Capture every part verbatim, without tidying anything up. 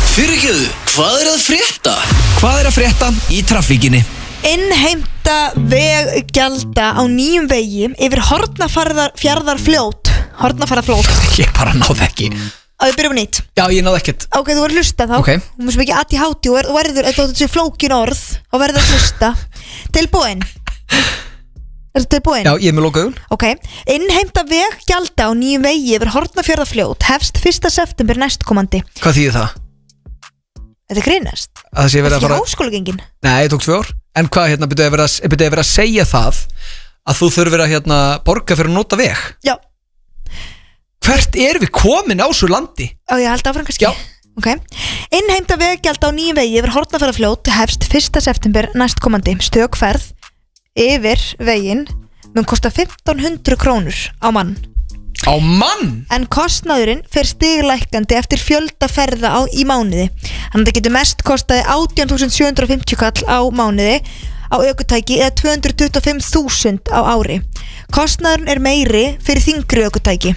Fyrirgefðu, hvað er að frétta? Hvað er að frétta í traffíkinni? Innheimta veggjalda á nýjum vegi yfir Hornafjarðarfljót Hornafjarðarfljót Ég bara náði ekki. Á við byrjum nýtt. Já, ég náði ekkert. Ok, þú verður að hlusta þá. Ok. Þú musum ekki aðti háti og verður, ef þú þetta sé flókin orð og verður að hlusta. Tilbúin. Er þetta tilbúin? Já, ég er með lokaðun. Ok. Innheimta veggjalda á nýjum vegi yfir Hornafjarðarfljót hefst fyrsta september næstkomandi. Hvað þýðir það? Þetta grínast. Að það sé verið að fara... Þetta er háskólagengin. Nei, ég tók tvö ár. En hvað, hérna, byrjuði verið að, byrjuði verið að segja það að þú þurfir að, hérna, borga fyrir að nota veg? Já. Hvert erum við komin á svo landi? Á, ég held áfram kannski. Já. Ok. Innheimta veggjalda á nýjum vegi yfir Hornafjarðarfljót hefst fyrsta september næstkomandi. Stökferð yfir veginn mun kosta fimmtán hundruð krónur á mann. Á mann? En kostnaðurinn fer stiglækkandi eftir fjölda ferða á, í mánuði. Þannig að það getur mest kostaði átján þúsund sjö hundruð og fimmtíu kall á mánuði á ökutæki eða tvö hundruð tuttugu og fimm þúsund á ári. Kostnaðurinn er meiri fyrir þyngri ökutæki.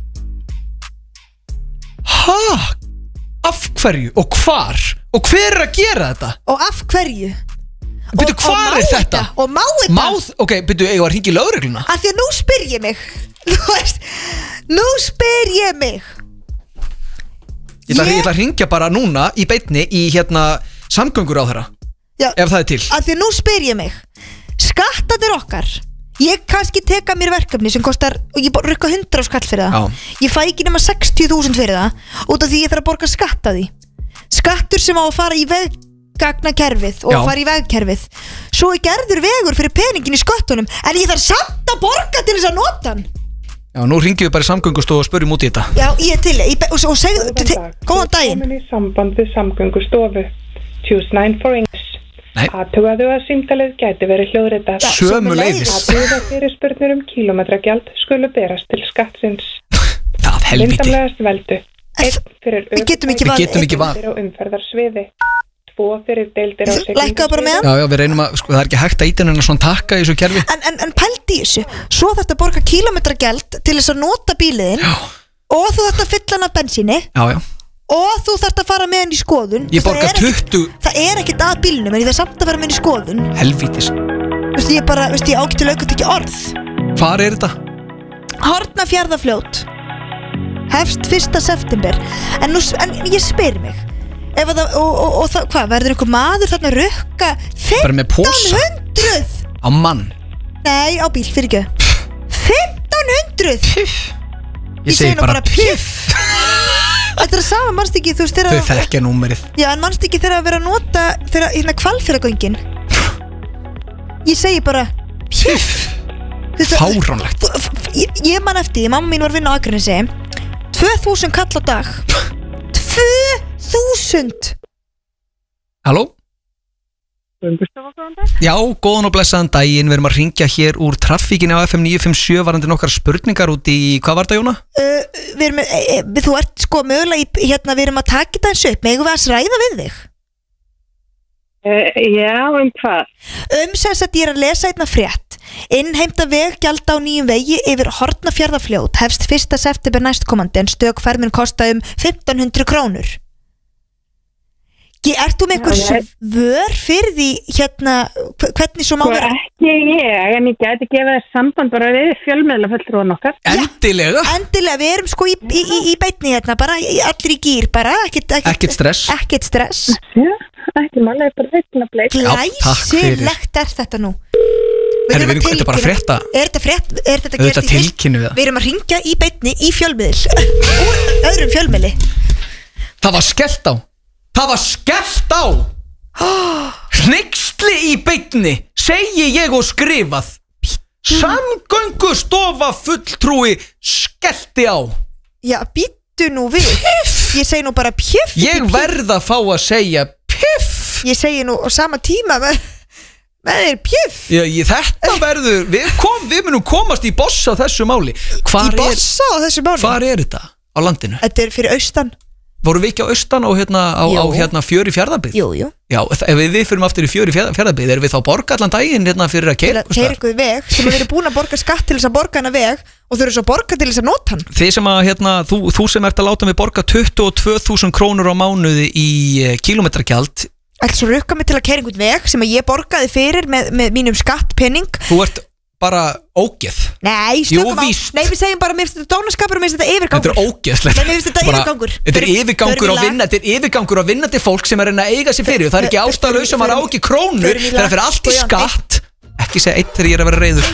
Hæ? Af hverju? Og hvar? Og hver er að gera þetta? Og af hverju? Byrju, hvar er þetta? Og má þetta? Máð? Ok, byrju, ég var að hringja í lögregluna. Af því að nú spyr ég mig. Þú veist, nú spyr ég mig. Ég ætla, ég ætla að hringja bara núna í beinni í hérna samgöngur á þeirra. Já, ef það er til. Af því að nú spyr ég mig. Skattatir okkar. Ég kannski teka mér verkefni sem kostar, og ég rukka hundrað skall fyrir það. Já. Ég fæ ekki nema sextíu þúsund fyrir það út af því ég þarf að borga skatt af því. Skattur sem á að fara í veggagnakerfið og Já. fara í vegkerfið. Svo er gerður vegur fyrir peningin í sköttunum, en ég þarf samt að borga til þess að nota hann. Já, nú ringjum við bara í samgöngustofu og spurjum út í þetta. Já, ég er til, ég, og, og segðu, góðan daginn. Komin í samband við samgöngustofu. Choose nine for English. Nei. Aðtugaðu að símtalið gæti verið hljóðritað. Sömuleiðis. Aðtugaðu fyrirspurnir um kílómetragjald skulu berast til skattsins. Það helviti. Lindarlegast veldu. Einn fyrir Við getum ekki Við valið. getum ekki valið. deildir á umferðarsviði. Tvo fyrir deildir á Lækkaðu bara með hann. Já, já, við reynum að, sko, það er ekki hægt að íta hennar svona takka í þessu kerfi. En, en, en pældi í þessu. Svo þarf þetta að borga kílómetragjald til þess að nota bíliðin. Já. Og þú þarf að fylla hann af bensíni. Já, já. Og þú þarf að fara með hann í skoðun. Ég borga Það er ekkit- tuttugu. Það er ekkert að bílnum, en ég þarf samt að vera með hann í skoðun. Helvítis. Veistu, ég bara, veistu, ég ágætti lögut ekki orð. Hvar er þetta? Hornafjarðarfljót hefst fyrsta september. En, nú, en ég spyr mig ef að það, og, og, og það, hvað, verður einhver maður þarna að rukka Bara með fimmtán posa. hundruð? Á mann. Nei, á bíl, fyrir ekki fimmtán hundruð? Ég segi bara pjöff. Þetta er það sama, mannst ekki, þú veist þegar Þau þekkja númerið. Já, en mannst ekki þegar að vera að nota þegar, hérna, Hvalfjarðargöngin. Ég segi bara pjöff. Fáránlegt. Ég, ég man eftir, því, mamma mín var að vinna á Akranesi. Tvö þúsund kall á dag. Tvö þúsund. Halló? Já, góðan og blessaðan daginn. Við erum að ringja hér úr traffíkinni á F M níu fimm sjö varandi nokkar spurningar út í, hvað var það, Jóna? Uh, við erum, e, e, þú ert sko mögulega í, hérna, við erum að taka þetta eins upp. Megum við að ræða við þig? Uh, já, um hvað? Um sem sagt ég er að lesa einna frétt. Innheimta veggjalda á nýjum vegi yfir Hornafjarðarfljót hefst fyrsta september næstkomandi, en stökferð mun kosta um fimmtán hundruð krónur. Ert þú með einhver Já, ég- svör fyrir því, hérna, hve- hvernig svo má Sko vera? ekki ég, en ég gæti gefið þess samband bara við fjölmiðla fulltrúan okkar. Endilega. Endilega, við erum sko í, í, í, í beinni hérna, bara í- allir í gýr, bara ekkert, ekkert, Ekkert stress. ekkert stress. Já, ekki málega bara veitna bleik. Já, takk fyrir. Glæsilegt er þetta nú. Herri, við erum- þetta er bara tilkynna- frétta. Er þetta frétt? Er þetta Auðvitað gert í fyrst- tilkynnum við það. Við erum að ringja í beinni í fjölmiðl úr öðrum fjölmiðli. Það var skellt á. Það var skellt á. Hneyksli í beinni, segi ég og skrifað. Samgöngustofa fulltrúi skellti á. Já, býttu nú við. Ég segi nú bara pjöff. Ég verð að fá að segja piff. Ég segi nú á sama tíma með, með þér pjöff. Ég, ég, þetta verður, við, kom, við munum komast í boss á þessu máli. Hvar Í bossa á þessu máli. Er, hvar er þetta á landinu? Þetta er fyrir austan. vorum við ekki á austan og hérna á, á hérna fjör í Fjarðabyggð? Jú, jú. Já, ef við, við fyrir aftur í fjör í Fjarðabyggð, erum við þá borga allan daginn hérna fyrir að keira? Keira ykkur veg, sem við erum búin að borga skatt til þess að borga hana veg og þau eru svo að borga til þess að nota hann. Þið sem að, hérna, þú, þú sem ert að láta mig borga tuttugu og tvö þúsund krónur á mánuði í kílómetragjald. Ætla svo rukka mig til að keira einhvern veg sem að ég borgaði fyrir með, með mínum skattpenning. Þú ert bara ógeð. Nei, stökum á. Nei, við segjum bara mér finnst þetta dónaskapur og mér finnst þetta yfirgangur. Þetta er ógeðslegt. Nei, mér finnst þetta yfirgangur. Þetta er yfirgangur á vinna, þetta er yfirgangur á vinnandi fólk sem er að eiga sér fyrir og það er ekki ástæðulaus sem að rá ekki krónu þegar það fyrir allt í skatt. Ekki segja eitt þegar ég er að vera reiður.